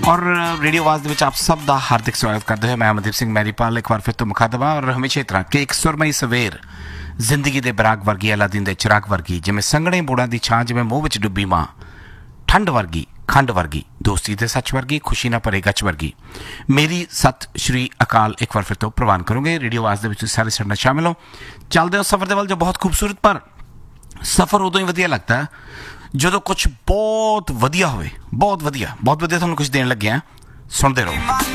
और रेडियो आवाज़ ਦੇ ਵਿੱਚ ਆਪ ਸਭ ਦਾ ਹਾਰਦਿਕ ਸਵਾਗਤ ਕਰਦੇ ਹੋਏ ਮੈਂ ਅਮਨਦੀਪ ਸਿੰਘ ਮੈਰੀਪਾਲ ਇੱਕ ਵਾਰ ਫਿਰ ਤੋਂ ਮੁਖਾਤਬਾ ਔਰ ਹਮੇਸ਼ਾ ਇਸ ਤਰ੍ਹਾਂ ਕਿ ਇੱਕ ਸੁਰਮਈ ਸਵੇਰ ਜ਼ਿੰਦਗੀ ਦੇ ਬਰਾਗ ਵਰਗੀ ਅਲਾਦੀਨ ਦੇ ਚਿਰਾਗ ਵਰਗੀ ਜਿਵੇਂ ਸੰਘਣੇ ਬੋੜਾਂ ਦੀ ਛਾਂ ਜਿਵੇਂ ਮੂੰਹ ਵਿੱਚ ਡੁੱਬੀ ਮਾਂ ਠੰਡ ਵਰਗੀ ਖੰਡ ਵਰਗੀ ਦੋਸਤੀ ਦੇ ਸੱਚ ਵਰਗੀ ਖੁਸ਼ੀ ਨਾ ਭਰੇ ਗੱਚ ਵਰਗੀ ਮੇਰੀ ਸਤਿ ਸ਼੍ਰੀ ਅਕਾਲ ਇੱਕ ਵਾਰ ਫਿਰ ਤੋਂ ਪ੍ਰਵਾਨ ਕਰੋਗੇ ਰੇਡੀਓ ਆਵਾਜ਼ ਦੇ ਵਿੱਚ ਤੁਸੀਂ ਸਾਰੇ ਸਾਡੇ ਨਾਲ ਸ਼ਾਮਿਲ ਹੋ ਚੱਲਦੇ ਹੋ ਸਫ਼ਰ ਦੇ ਵੱਲ ਜੋ ਬਹੁਤ ਖੂਬਸੂਰਤ ਪਰ ਸਫ਼ਰ ਉਦੋਂ ਹੀ ਵਧੀਆ ਲੱਗਦਾ ਹੈ ਜਦੋਂ ਕੁਝ ਬਹੁਤ ਵਧੀਆ ਹੋਵੇ ਬਹੁਤ ਵਧੀਆ ਤੁਹਾਨੂੰ ਕੁਝ ਦੇਣ ਲੱਗਿਆ ਸੁਣਦੇ ਰਹੋ